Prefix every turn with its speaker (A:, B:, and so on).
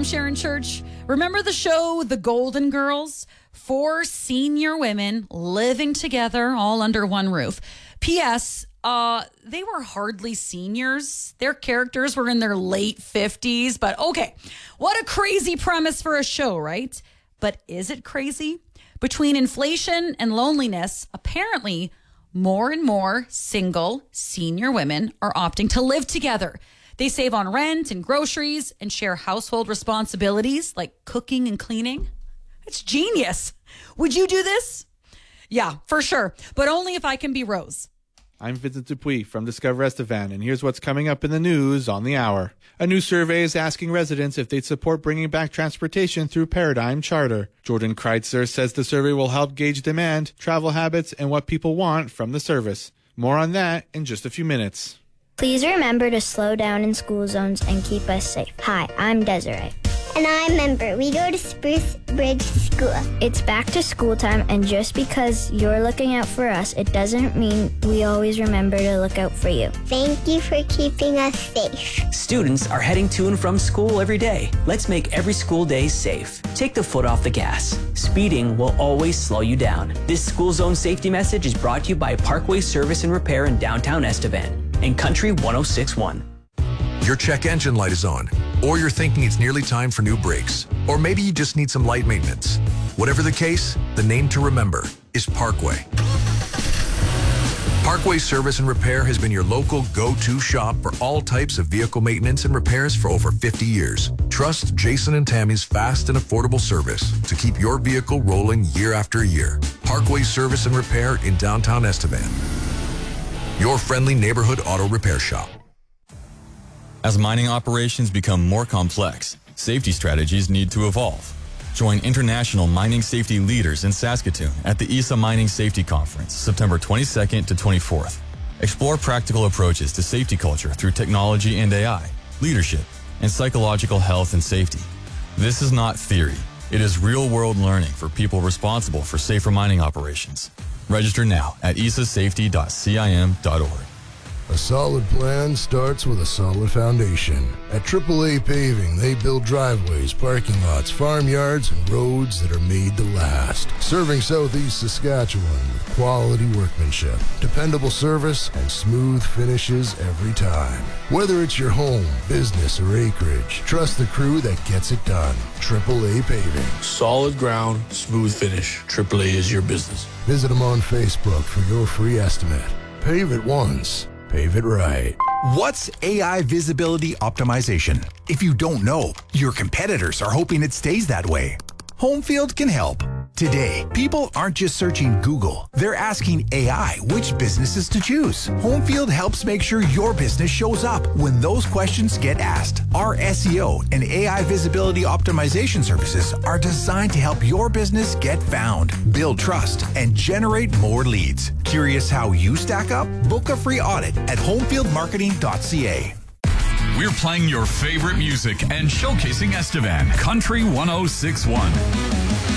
A: I'm Sharon Church. Remember the show The Golden Girls? 4 senior women living together all under one roof. P.S. They were hardly seniors. Their characters were in their late 50s. But okay, what a crazy premise for a show, right? But is it crazy? Between inflation and loneliness, apparently more and more single senior women are opting to live together. They save on rent and groceries and share household responsibilities like cooking and cleaning. It's genius. Would you do this? Yeah, for sure. But only if I can be Rose.
B: I'm Vincent Dupuis from Discover Estevan, and here's what's coming up in the news on the hour. A new survey is asking residents if they'd support bringing back transportation through Paradigm Charter. Jordan Kreitzer says the survey will help gauge demand, travel habits, and what people want from the service. More on that in just a few minutes.
C: Please remember to slow down in school zones and keep us safe. Hi, I'm Desiree.
D: And I'm Ember. We go to Spruce Bridge School.
C: It's back to school time, and just because you're looking out for us, it doesn't mean we always remember to look out for you.
D: Thank you for keeping us safe.
E: Students are heading to and from school every day. Let's make every school day safe. Take the foot off the gas. Speeding will always slow you down. This school zone safety message is brought to you by Parkway Service and Repair in downtown Estevan and Country 106.1.
F: Your check engine light is on, or you're thinking it's nearly time for new brakes, or maybe you just need some light maintenance. Whatever the case, the name to remember is Parkway. Parkway Service and Repair has been your local go-to shop for all types of vehicle maintenance and repairs for over 50 years. Trust Jason and Tammy's fast and affordable service to keep your vehicle rolling year after year. Parkway Service and Repair in downtown Estevan. Your friendly neighborhood auto repair shop.
G: As mining operations become more complex, safety strategies need to evolve. Join international mining safety leaders in Saskatoon at the ESA Mining Safety Conference, September 22nd to 24th. Explore practical approaches to safety culture through technology and AI, leadership, and psychological health and safety. This is not theory. It is real-world learning for people responsible for safer mining operations. Register now at esasafety.cim.org.
H: A solid plan starts with a solid foundation. At AAA Paving, they build driveways, parking lots, farmyards, and roads that are made to last. Serving Southeast Saskatchewan with quality workmanship, dependable service, and smooth finishes every time. Whether it's your home, business, or acreage, trust the crew that gets it done. AAA Paving.
I: Solid ground, smooth finish. AAA is your business.
H: Visit them on Facebook for your free estimate. Pave it once. Pave it right.
J: What's AI visibility optimization? If you don't know, your competitors are hoping it stays that way. Homefield can help. Today, people aren't just searching Google. They're asking AI which businesses to choose. Homefield helps make sure your business shows up when those questions get asked. Our SEO and AI visibility optimization services are designed to help your business get found, build trust, and generate more leads. Curious how you stack up? Book a free audit at homefieldmarketing.ca.
K: We're playing your favorite music and showcasing Estevan, Country 106.1.